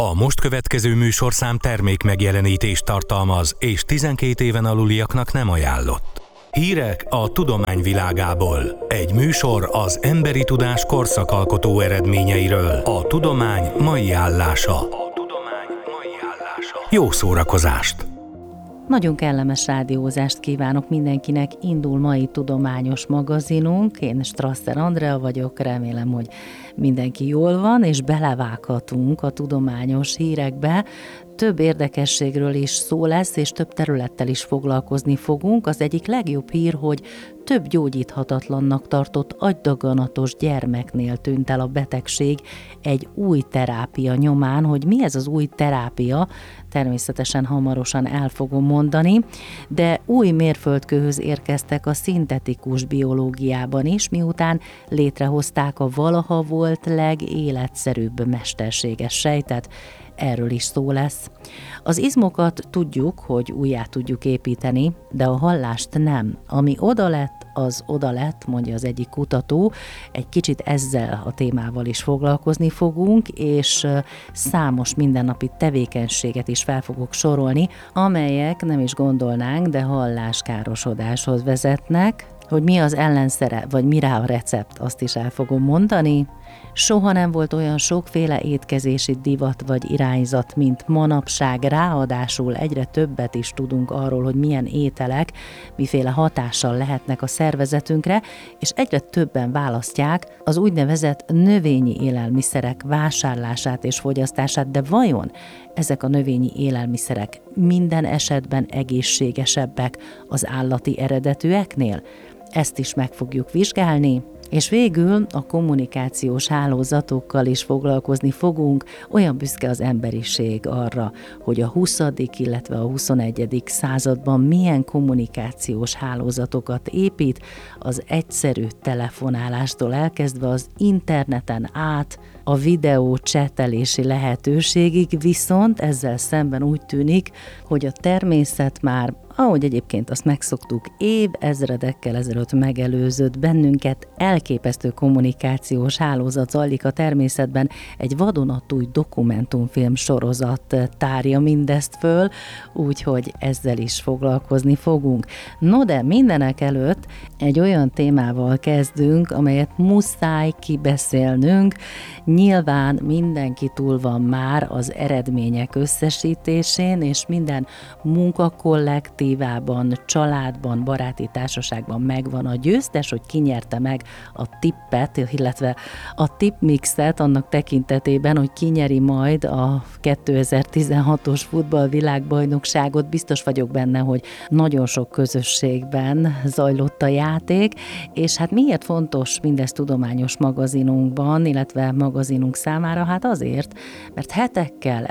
A most következő műsorszám termékmegjelenítést tartalmaz, és 12 éven aluliaknak nem ajánlott. Hírek a tudomány világából. Egy műsor az emberi tudás korszakalkotó eredményeiről. A tudomány mai állása. Jó szórakozást! Nagyon kellemes rádiózást kívánok mindenkinek, indul mai tudományos magazinunk. Én Strasser Andrea vagyok, remélem, hogy mindenki jól van, és belevághatunk a tudományos hírekbe. Több érdekességről is szó lesz, és több területtel is foglalkozni fogunk. Az egyik legjobb hír, hogy több gyógyíthatatlannak tartott agydaganatos gyermeknél tűnt el a betegség egy új terápia nyomán. Hogy mi ez az új terápia, természetesen hamarosan el fogom mondani, de új mérföldkőhöz érkeztek a szintetikus biológiában is, miután létrehozták a valaha volt legéletszerűbb mesterséges sejtet. Erről is szó lesz. Az izmokat tudjuk, hogy újjá tudjuk építeni, de a hallást nem. Ami oda lett, az oda lett, mondja az egyik kutató. Egy kicsit ezzel a témával is foglalkozni fogunk, és számos mindennapi tevékenységet is fel fogok sorolni, amelyek nem is gondolnánk, de halláskárosodáshoz vezetnek. Hogy mi az ellenszere, vagy mi rá a recept, azt is el fogom mondani. Soha nem volt olyan sokféle étkezési divat vagy irányzat, mint manapság, ráadásul egyre többet is tudunk arról, hogy milyen ételek, miféle hatással lehetnek a szervezetünkre, és egyre többen választják az úgynevezett növényi élelmiszerek vásárlását és fogyasztását, de vajon ezek a növényi élelmiszerek minden esetben egészségesebbek az állati eredetűeknél? Ezt is meg fogjuk vizsgálni, és végül a kommunikációs hálózatokkal is foglalkozni fogunk. Olyan büszke az emberiség arra, hogy a 20., illetve a 21. században milyen kommunikációs hálózatokat épít, az egyszerű telefonálástól elkezdve az interneten át a videó csetelési lehetőségig, viszont ezzel szemben úgy tűnik, hogy a természet már, ahogy egyébként azt megszoktuk, évezredekkel ezelőtt megelőzött bennünket, elképesztő kommunikációs hálózat zajlik a természetben, egy vadonatúj dokumentumfilm sorozat tárja mindezt föl, úgyhogy ezzel is foglalkozni fogunk. No de mindenek előtt egy olyan témával kezdünk, amelyet muszáj kibeszélnünk. Nyilván mindenki túl van már az eredmények összesítésén, és minden munkakollektívában, családban, baráti társaságban megvan a győztes, hogy kinyerte meg a tippet, illetve a tippmixet annak tekintetében, hogy kinyeri majd a 2016-os futballvilágbajnokságot. Biztos vagyok benne, hogy nagyon sok közösségben zajlott a játék, és hát miért fontos mindez tudományos magazinunkban, illetve magazinunk számára? Hát azért, mert hetekkel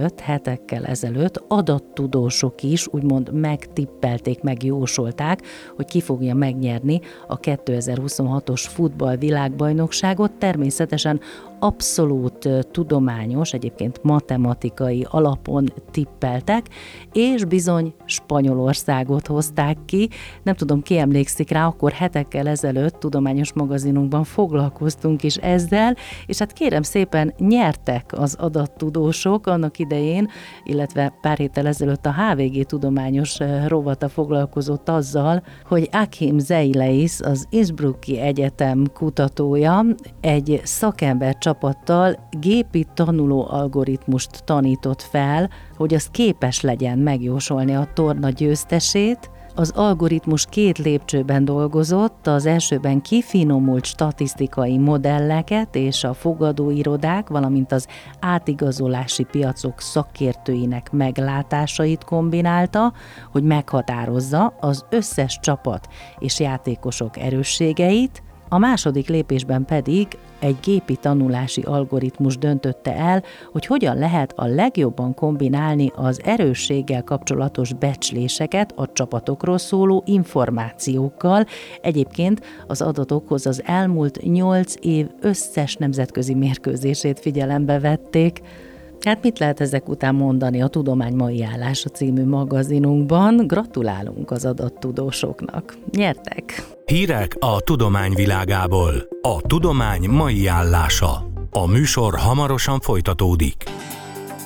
ezelőtt adattudósok is úgymond megtippelték, megjósolták, hogy ki fogja megnyerni a 2026-os futballvilágbajnokságot. Természetesen abszolút tudományos, egyébként matematikai alapon tippeltek, és bizony Spanyolországot hozták ki. Nem tudom, ki emlékszik rá, akkor hetekkel ezelőtt tudományos magazinunkban foglalkoztunk is ezzel, és hát kérem szépen nyertek az adattudósok annak idején, illetve pár héttel ezelőtt a HVG tudományos rovata foglalkozott azzal, hogy Achim Zeileis, az Innsbrucki Egyetem kutatója egy szakember csapattal gépi tanuló algoritmust tanított fel, hogy az képes legyen megjósolni a torna győztesét. Az algoritmus 2 lépcsőben dolgozott, az elsőben kifinomult statisztikai modelleket és a fogadóirodák, valamint az átigazolási piacok szakértőinek meglátásait kombinálta, hogy meghatározza az összes csapat és játékosok erősségeit. A második lépésben pedig egy gépi tanulási algoritmus döntötte el, hogy hogyan lehet a legjobban kombinálni az erősséggel kapcsolatos becsléseket a csapatokról szóló információkkal. Egyébként az adatokhoz az elmúlt 8 év összes nemzetközi mérkőzését figyelembe vették. Hát mit lehet ezek után mondani a Tudomány mai állása című magazinunkban? Gratulálunk az adattudósoknak. Nyertek! Hírek a tudomány világából. A tudomány mai állása. A műsor hamarosan folytatódik.